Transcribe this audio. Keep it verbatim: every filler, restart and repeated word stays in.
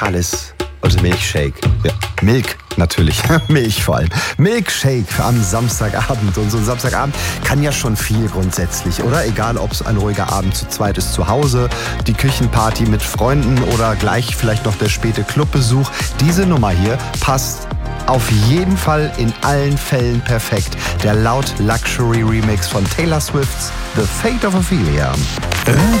Alles. Also Milkshake. Ja, Milk natürlich. Milch vor allem. Milkshake am Samstagabend. Und so ein Samstagabend kann ja schon viel grundsätzlich, oder? Egal, ob es ein ruhiger Abend zu zweit ist zu Hause, die Küchenparty mit Freunden oder gleich vielleicht noch der späte Clubbesuch. Diese Nummer hier passt auf jeden Fall in allen Fällen perfekt. Der Loud Luxury Remix von Taylor Swift's The Fate of Ophelia.